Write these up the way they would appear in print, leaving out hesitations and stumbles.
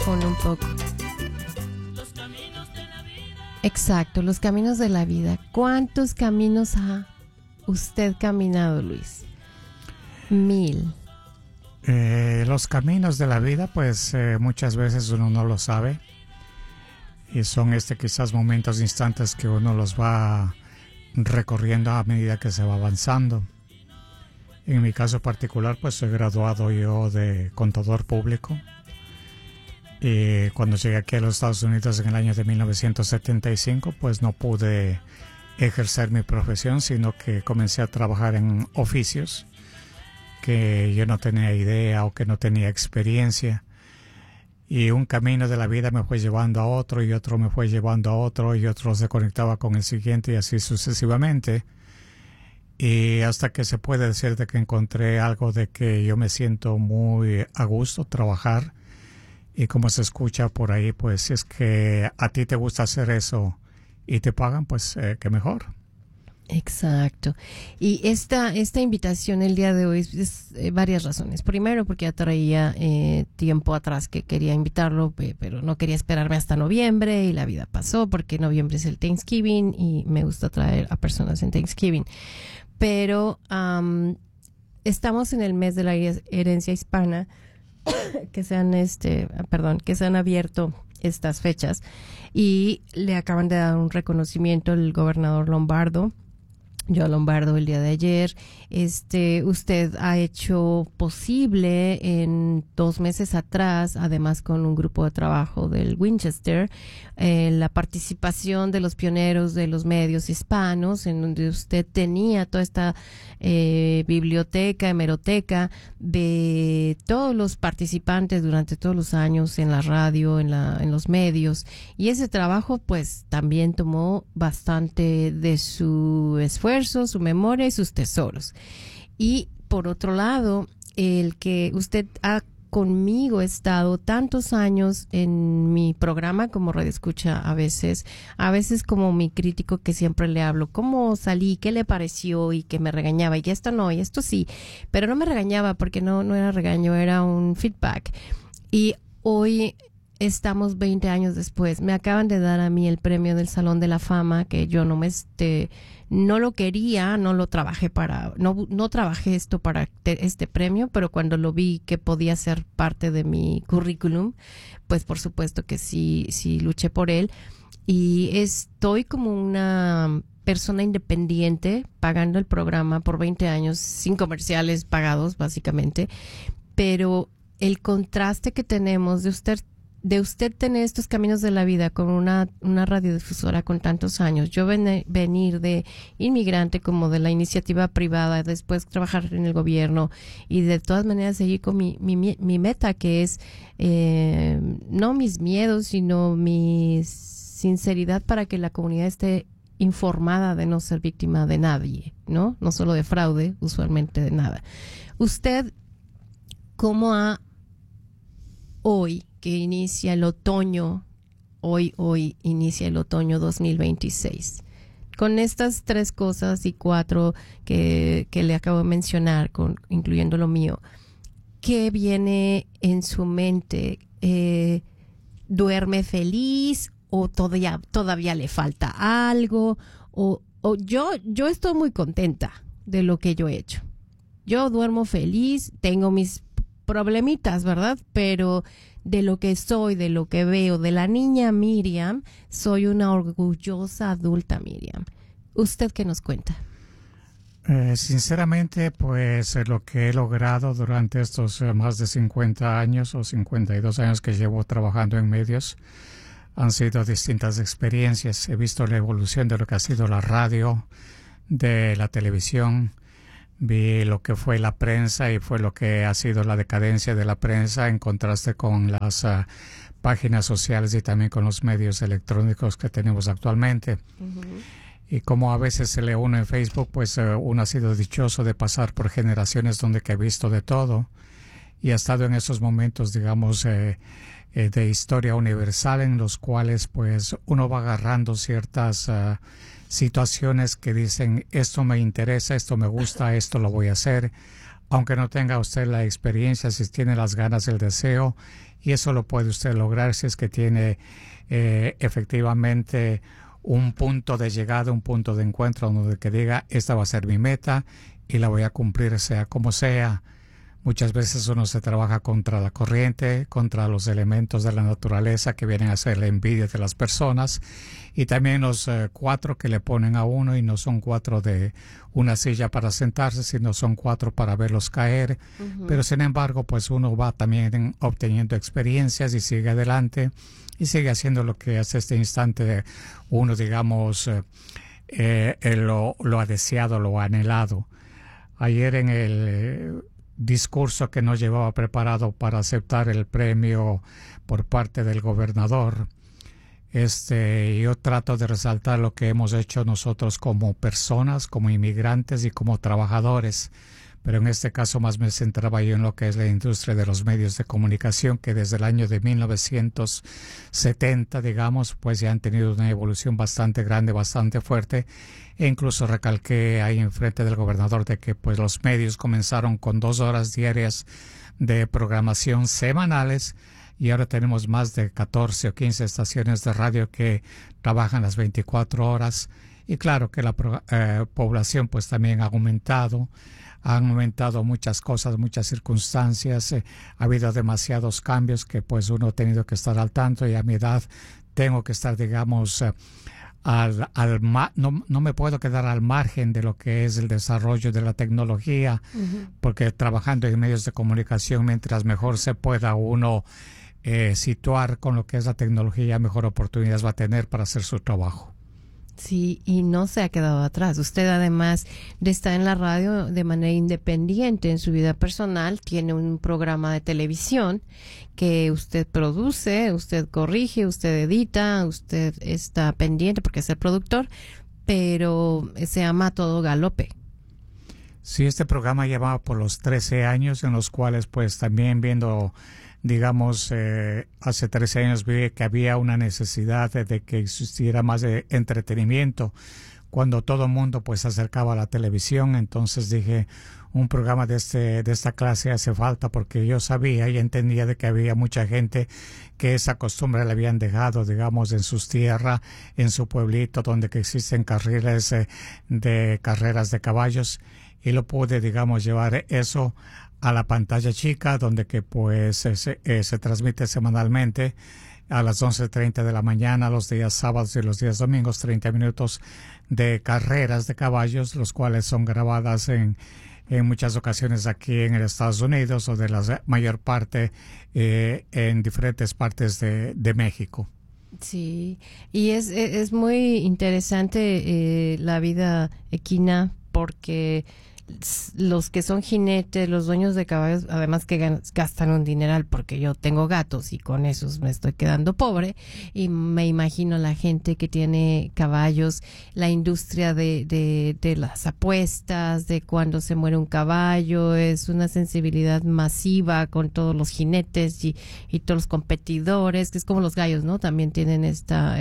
micrófono un poco. Exacto, los caminos de la vida. ¿Cuántos caminos ha usted caminado, Luis? 1000. Los caminos de la vida, pues muchas veces uno no lo sabe. Y son quizás momentos, instantes que uno los va recorriendo a medida que se va avanzando. En mi caso particular, pues soy graduado yo de contador público. Y cuando llegué aquí a los Estados Unidos en el año de 1975, pues no pude ejercer mi profesión, sino que comencé a trabajar en oficios que yo no tenía idea o que no tenía experiencia. Y un camino de la vida me fue llevando a otro, y otro me fue llevando a otro, y otro se conectaba con el siguiente, y así sucesivamente. Y hasta que se puede decir de que encontré algo de que yo me siento muy a gusto trabajar. Y como se escucha por ahí, pues si es que a ti te gusta hacer eso y te pagan, pues qué mejor. Exacto. Y esta invitación el día de hoy es varias razones. Primero, porque ya traía tiempo atrás que quería invitarlo, pero no quería esperarme hasta noviembre, y la vida pasó porque noviembre es el Thanksgiving y me gusta traer a personas en Thanksgiving. Pero estamos en el mes de la herencia hispana, que se han abierto estas fechas, y le acaban de dar un reconocimiento el gobernador Lombardo, Joe Lombardo, el día de ayer. Usted ha hecho posible en 2 meses atrás, además con un grupo de trabajo del Winchester, la participación de los pioneros de los medios hispanos, en donde usted tenía toda esta biblioteca, hemeroteca de todos los participantes durante todos los años en la radio, en los medios. Y ese trabajo pues también tomó bastante de su esfuerzo, su memoria y sus tesoros. Y por otro lado, el que usted ha conmigo estado tantos años en mi programa como radioescucha, a veces como mi crítico que siempre le hablo, cómo salí, qué le pareció, y que me regañaba, y esto no, y esto sí, pero no me regañaba porque no era regaño, era un feedback. Y hoy estamos 20 años después, me acaban de dar a mí el premio del Salón de la Fama, que yo no lo quería, no trabajé esto para este premio, pero cuando lo vi que podía ser parte de mi currículum, pues por supuesto que sí luché por él. Y estoy como una persona independiente pagando el programa por 20 años, sin comerciales pagados básicamente, pero el contraste que tenemos de usted tener estos caminos de la vida con una radiodifusora con tantos años, yo venir de inmigrante como de la iniciativa privada, después trabajar en el gobierno, y de todas maneras seguir con mi meta, que es no mis miedos, sino mi sinceridad para que la comunidad esté informada de no ser víctima de nadie, ¿no? No solo de fraude, usualmente de nada. Usted, ¿cómo hoy que inicia el otoño, hoy inicia el otoño 2026, con estas 3 cosas y 4 que le acabo de mencionar, incluyendo lo mío, ¿qué viene en su mente? ¿Duerme feliz o todavía le falta algo? O yo estoy muy contenta de lo que yo he hecho. Yo duermo feliz, tengo mis problemitas, ¿verdad? Pero de lo que soy, de lo que veo, de la niña Miriam, soy una orgullosa adulta Miriam. ¿Usted qué nos cuenta? Sinceramente, pues lo que he logrado durante estos más de 50 años o 52 años que llevo trabajando en medios han sido distintas experiencias. He visto la evolución de lo que ha sido la radio, de la televisión. Vi lo que fue la prensa y fue lo que ha sido la decadencia de la prensa en contraste con las páginas sociales y también con los medios electrónicos que tenemos actualmente. Uh-huh. Y como a veces se lee uno en Facebook, pues uno ha sido dichoso de pasar por generaciones donde que ha visto de todo y ha estado en esos momentos, digamos, de historia universal en los cuales pues uno va agarrando ciertas situaciones que dicen esto me interesa, esto me gusta, esto lo voy a hacer. aunque no tenga usted la experiencia, si tiene las ganas, el deseo, y eso lo puede usted lograr si es que tiene efectivamente un punto de llegada, un punto de encuentro donde que diga, esta va a ser mi meta y la voy a cumplir sea como sea. Muchas veces uno se trabaja contra la corriente, contra los elementos de la naturaleza que vienen a ser la envidia de las personas, y también los cuatro que le ponen a uno, y no son cuatro de una silla para sentarse, sino son cuatro para verlos caer. Pero sin embargo, pues uno va también obteniendo experiencias y sigue adelante y sigue haciendo lo que hace este instante uno, digamos, lo ha deseado, lo ha anhelado. Ayer en el discurso que nos llevaba preparado para aceptar el premio por parte del gobernador, yo trato de resaltar lo que hemos hecho nosotros como personas, como inmigrantes y como trabajadores, pero en este caso más me centraba yo en lo que es la industria de los medios de comunicación, que desde el año de 1970, digamos, pues ya han tenido una evolución bastante grande, bastante fuerte, e incluso recalqué ahí enfrente del gobernador de que pues los medios comenzaron con 2 horas diarias de programación semanales, y ahora tenemos más de 14 o 15 estaciones de radio que trabajan las 24 horas, y claro que la población pues también ha aumentado. Han aumentado muchas cosas, muchas circunstancias, ha habido demasiados cambios que pues uno ha tenido que estar al tanto, y a mi edad tengo que estar, digamos, no me puedo quedar al margen de lo que es el desarrollo de la tecnología, porque trabajando en medios de comunicación, mientras mejor se pueda uno situar con lo que es la tecnología, mejor oportunidades va a tener para hacer su trabajo. Sí, y no se ha quedado atrás. Usted, además de estar en la radio de manera independiente en su vida personal, tiene un programa de televisión que usted produce, usted corrige, usted edita, usted está pendiente porque es el productor, pero se llama Todo Galope. Sí, este programa llevaba por los 13 años, en los cuales pues también viendo, digamos, hace 13 años vi que había una necesidad de que existiera más de entretenimiento cuando todo el mundo pues se acercaba a la televisión. Entonces dije, un programa de esta clase hace falta, porque yo sabía y entendía de que había mucha gente que esa costumbre la habían dejado, digamos, en sus tierras, en su pueblito, donde que existen carriles de carreras de caballos, y lo pude, digamos, llevar eso a la pantalla chica, donde que pues se transmite semanalmente a las 11:30 de la mañana, los días sábados y los días domingos, 30 minutos de carreras de caballos, los cuales son grabadas en muchas ocasiones aquí en Estados Unidos, o de la mayor parte en diferentes partes de México. Sí, y es muy interesante la vida equina, porque los que son jinetes, los dueños de caballos, además que gastan un dineral, porque yo tengo gatos y con esos me estoy quedando pobre, y me imagino la gente que tiene caballos, la industria de las apuestas, de cuando se muere un caballo, es una sensibilidad masiva con todos los jinetes y todos los competidores, que es como los gallos, ¿no? También tienen esta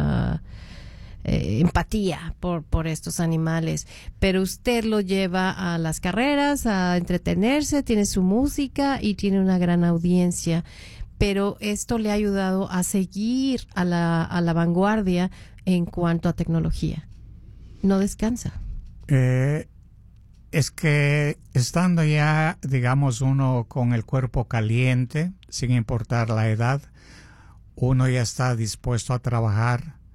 empatía por estos animales, pero usted lo lleva a las carreras, a entretenerse, tiene su música y tiene una gran audiencia, pero esto le ha ayudado a seguir a la vanguardia en cuanto a tecnología. No descansa. Es que estando ya, digamos, uno con el cuerpo caliente, sin importar la edad, uno ya está dispuesto a trabajar.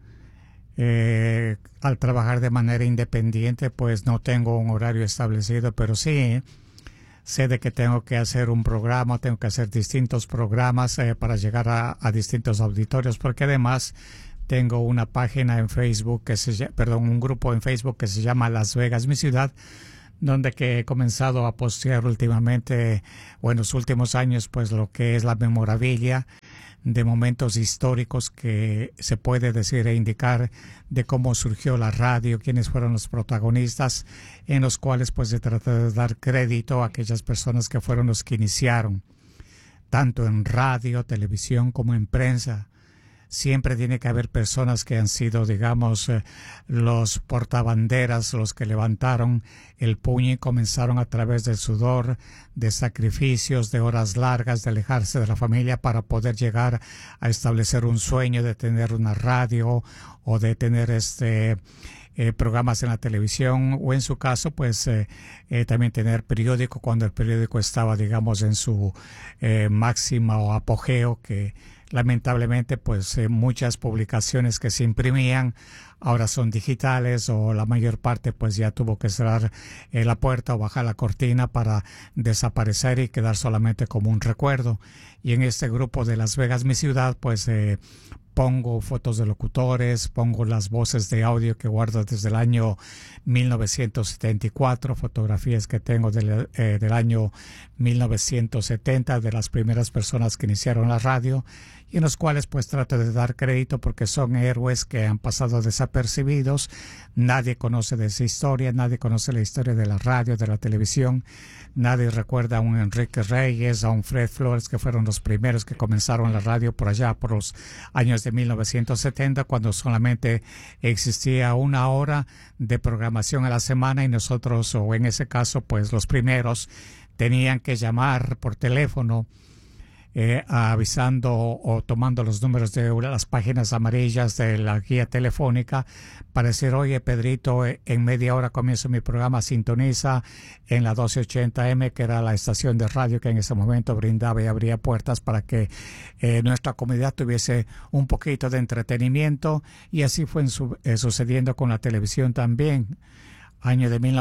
Al trabajar de manera independiente, pues no tengo un horario establecido, pero sí sé de que tengo que hacer un programa, tengo que hacer distintos programas para llegar a distintos auditorios, porque además tengo una página en Facebook un grupo en Facebook que se llama Las Vegas, mi ciudad, donde que he comenzado a postear últimamente, o en los últimos años, pues lo que es la memorabilia de momentos históricos que se puede decir e indicar de cómo surgió la radio, quiénes fueron los protagonistas, en los cuales pues se trata de dar crédito a aquellas personas que fueron los que iniciaron, tanto en radio, televisión como en prensa. siempre tiene que haber personas que han sido, digamos, los portabanderas, los que levantaron el puño y comenzaron a través del sudor, de sacrificios, de horas largas, de alejarse de la familia para poder llegar a establecer un sueño de tener una radio o de tener programas en la televisión, o en su caso pues también tener periódico cuando el periódico estaba, digamos, en su máximo apogeo, que lamentablemente pues muchas publicaciones que se imprimían ahora son digitales, o la mayor parte pues ya tuvo que cerrar la puerta o bajar la cortina para desaparecer y quedar solamente como un recuerdo. Y en este grupo de Las Vegas, mi ciudad, pues pongo fotos de locutores, pongo las voces de audio que guardo desde el año 1974, fotografías que tengo del año 1970, de las primeras personas que iniciaron la radio, y en los cuales pues trato de dar crédito porque son héroes que han pasado desapercibidos. Nadie conoce de esa historia, nadie conoce la historia de la radio, de la televisión, nadie recuerda a un Enrique Reyes, a un Fred Flores, que fueron los primeros que comenzaron la radio por allá por los años de 1970, cuando solamente existía una hora de programación a la semana, y nosotros, o en ese caso pues los primeros, tenían que llamar por teléfono avisando o tomando los números de las páginas amarillas de la guía telefónica para decir: oye, Pedrito, en media hora comienzo mi programa, sintoniza en la 1280M, que era la estación de radio que en ese momento brindaba y abría puertas para que nuestra comunidad tuviese un poquito de entretenimiento. Y así fue sucediendo con la televisión también. Año de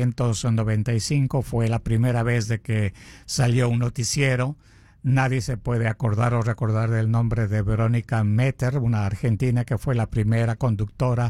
1995 fue la primera vez de que salió un noticiero. Nadie se puede acordar o recordar del nombre de Verónica Metter, una argentina que fue la primera conductora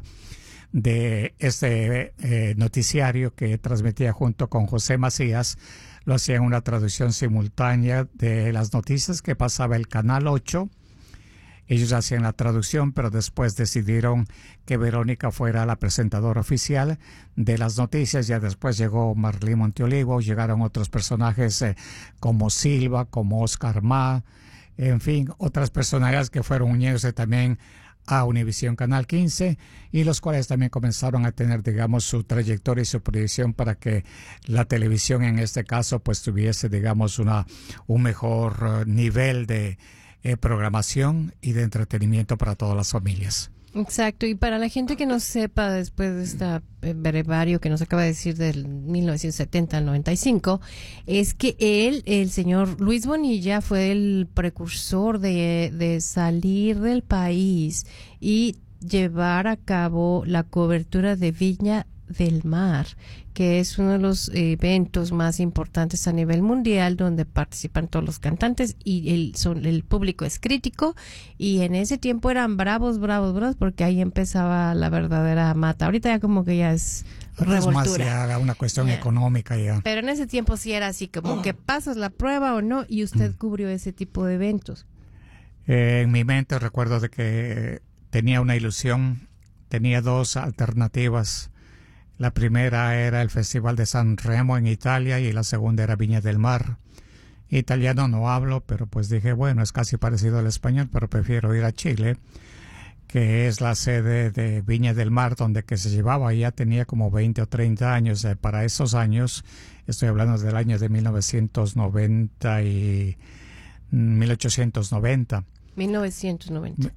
de este noticiario, que transmitía junto con José Macías. Lo hacía en una traducción simultánea de las noticias que pasaba el Canal 8. Ellos hacían la traducción, pero después decidieron que Verónica fuera la presentadora oficial de las noticias. Ya después llegó Marlí Monteolivo, llegaron otros personajes como Silva, como Oscar Ma, en fin, otras personajes que fueron uniéndose también a Univisión Canal 15, y los cuales también comenzaron a tener, digamos, su trayectoria y su proyección para que la televisión en este caso pues tuviese, digamos, un mejor nivel de programación y de entretenimiento para todas las familias. Exacto, y para la gente que no sepa, después de este brevario que nos acaba de decir del 1970 al 95, es que el señor Luis Bonilla, fue el precursor de salir del país y llevar a cabo la cobertura de Viña del Mar, que es uno de los eventos más importantes a nivel mundial, donde participan todos los cantantes y el público es crítico, y en ese tiempo eran bravos, porque ahí empezaba la verdadera mata. Ahorita ya como que ya es revoltura. Es más ya una cuestión económica ya. Pero en ese tiempo sí era así, como que pasas la prueba o no, y usted cubrió ese tipo de eventos. En mi mente recuerdo de que tenía una ilusión, tenía dos alternativas. La primera era el Festival de San Remo en Italia, y la segunda era Viña del Mar. Italiano no hablo, pero pues dije, bueno, es casi parecido al español, pero prefiero ir a Chile, que es la sede de Viña del Mar, donde que se llevaba, ya tenía como 20 o 30 años. Para esos años, estoy hablando del año de 1990 y 1890. 1990.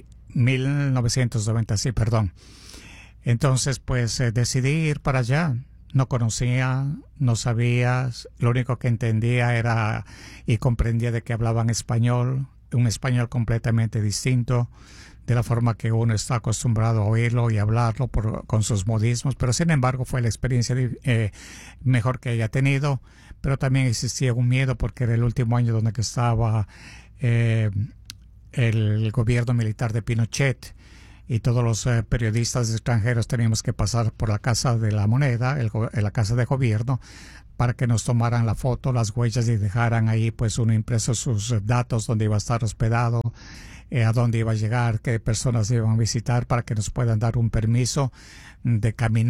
1990, sí, perdón. Entonces, pues decidí ir para allá. No conocía, no sabía, lo único que entendía era y comprendía de que hablaban español, un español completamente distinto de la forma que uno está acostumbrado a oírlo y hablarlo con sus modismos, pero sin embargo fue la experiencia mejor que haya tenido. Pero también existía un miedo porque era el último año donde que estaba el gobierno militar de Pinochet, y todos los periodistas extranjeros teníamos que pasar por la Casa de la Moneda, la Casa de Gobierno, para que nos tomaran la foto, las huellas, y dejaran ahí pues uno impreso sus datos, dónde iba a estar hospedado, a dónde iba a llegar, qué personas iban a visitar, para que nos puedan dar un permiso de caminar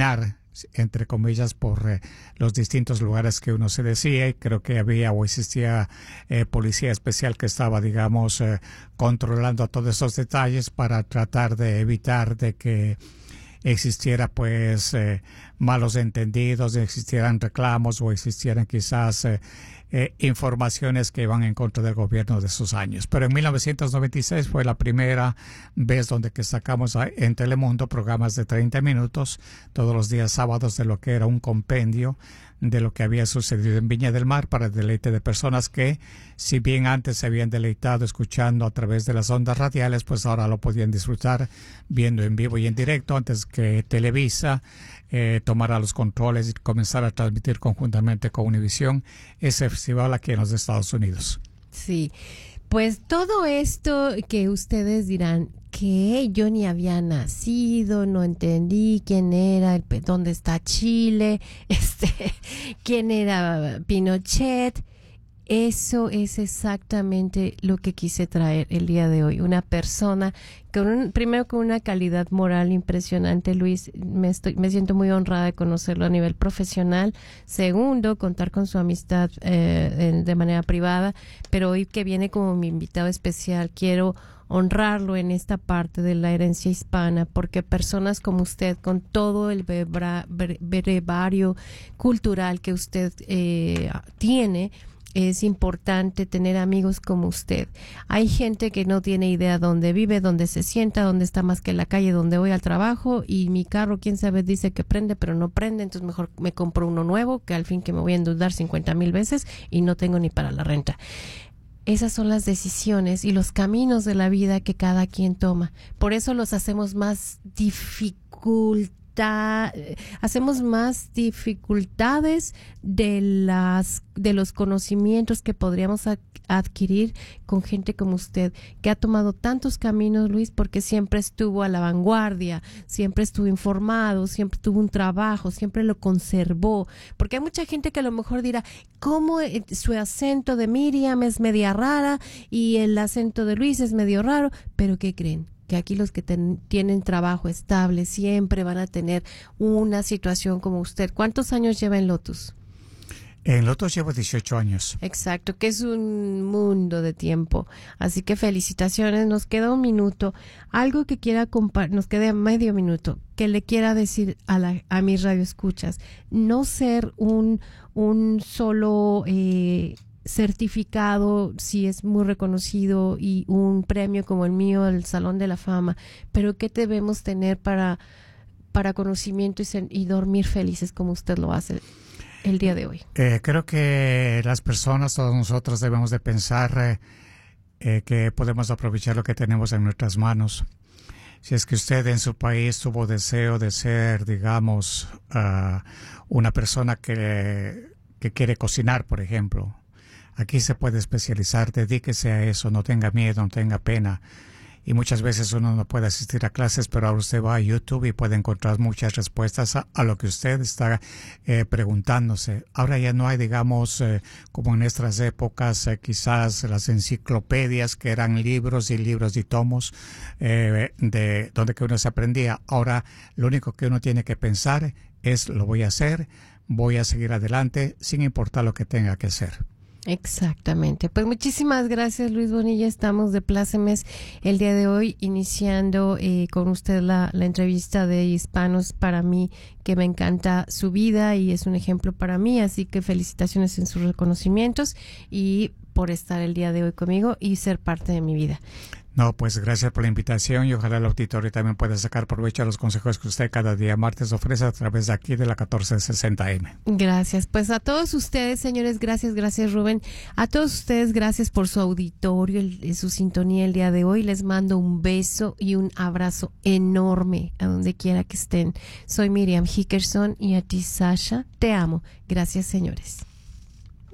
entre comillas, por los distintos lugares que uno se decía, y creo que había o existía policía especial que estaba, digamos, controlando todos esos detalles para tratar de evitar de que existiera pues malos entendidos, existieran reclamos o existieran quizás informaciones que iban en contra del gobierno de esos años. Pero en 1996 fue la primera vez donde que sacamos en Telemundo programas de 30 minutos todos los días sábados de lo que era un compendio de lo que había sucedido en Viña del Mar para el deleite de personas que, si bien antes se habían deleitado escuchando a través de las ondas radiales, pues ahora lo podían disfrutar viendo en vivo y en directo antes que Televisa tomara los controles y comenzara a transmitir conjuntamente con Univisión ese festival aquí en los Estados Unidos. Sí, pues todo esto que ustedes dirán que yo ni había nacido, no entendí quién era, dónde está Chile, quién era Pinochet. Eso es exactamente lo que quise traer el día de hoy. Una persona primero con una calidad moral impresionante, Luis. Me siento muy honrada de conocerlo a nivel profesional. Segundo, contar con su amistad de manera privada. Pero hoy que viene como mi invitado especial, quiero honrarlo en esta parte de la herencia hispana, porque personas como usted, con todo el brevario cultural que usted tiene, es importante tener amigos como usted. Hay gente que no tiene idea dónde vive, dónde se sienta, dónde está más que en la calle, donde voy al trabajo, y mi carro, quién sabe, dice que prende, pero no prende, entonces mejor me compro uno nuevo, que al fin que me voy a endeudar 50,000 veces y no tengo ni para la renta. Esas son las decisiones y los caminos de la vida que cada quien toma. Por eso los hacemos más hacemos más dificultades de los conocimientos que podríamos adquirir con gente como usted, que ha tomado tantos caminos, Luis, porque siempre estuvo a la vanguardia, siempre estuvo informado, siempre tuvo un trabajo, siempre lo conservó. Porque hay mucha gente que a lo mejor dirá, ¿cómo su acento de Miriam es media rara y el acento de Luis es medio raro? Pero ¿qué creen? Que aquí los que tienen trabajo estable siempre van a tener una situación como usted. ¿Cuántos años lleva en Lotus? En Lotus llevo 18 años. Exacto, que es un mundo de tiempo. Así que felicitaciones. Nos queda un minuto. Algo que quiera nos queda medio minuto, que le quiera decir a mis radioescuchas. No ser un solo certificado, si es muy reconocido, y un premio como el mío, el Salón de la Fama, pero ¿qué debemos tener para conocimiento y dormir felices como usted lo hace el día de hoy? Creo que las personas, todos nosotros, debemos de pensar que podemos aprovechar lo que tenemos en nuestras manos. Si es que usted en su país tuvo deseo de ser, digamos, una persona que quiere cocinar, por ejemplo, aquí se puede especializar, dedíquese a eso, no tenga miedo, no tenga pena. Y muchas veces uno no puede asistir a clases, pero ahora usted va a YouTube y puede encontrar muchas respuestas a lo que usted está preguntándose. Ahora ya no hay, digamos, como en nuestras épocas, quizás las enciclopedias que eran libros y libros y tomos de donde que uno se aprendía. Ahora lo único que uno tiene que pensar es, lo voy a hacer, voy a seguir adelante sin importar lo que tenga que hacer. Exactamente. Pues muchísimas gracias, Luis Bonilla. Estamos de plácemes el día de hoy, iniciando con usted la entrevista de Hispanos. Para mí, que me encanta su vida y es un ejemplo para mí, así que felicitaciones en sus reconocimientos y por estar el día de hoy conmigo y ser parte de mi vida. No, pues gracias por la invitación y ojalá el auditorio también pueda sacar provecho a los consejos que usted cada día martes ofrece a través de aquí de la 1460M. Gracias. Pues a todos ustedes, señores, gracias Rubén. A todos ustedes, gracias por su auditorio, su sintonía el día de hoy. Les mando un beso y un abrazo enorme a donde quiera que estén. Soy Miriam Hickerson y a ti, Sasha, te amo. Gracias, señores.